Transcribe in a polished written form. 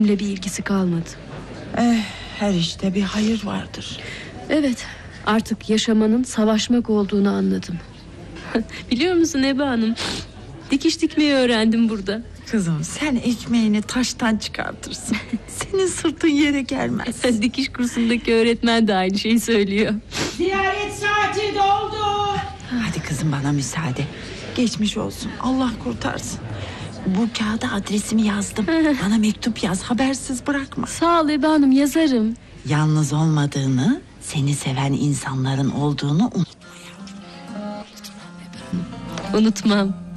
bir ilgisi kalmadı. Her işte bir hayır vardır. Evet, artık yaşamanın savaşmak olduğunu anladım. Biliyor musun Ebe Hanım? Dikiş dikmeyi öğrendim burada. Kızım sen ekmeğini taştan çıkartırsın. Senin sırtın yere gelmez. Dikiş kursundaki öğretmen de aynı şeyi söylüyor. Ziyaret saati doldu. Hadi kızım bana müsaade. Geçmiş olsun. Allah kurtarsın. Bu kağıda adresimi yazdım. Bana mektup yaz. Habersiz bırakma. Sağ ol Ebe Hanım, yazarım. Yalnız olmadığını, seni seven insanların olduğunu unutma. Unutmam.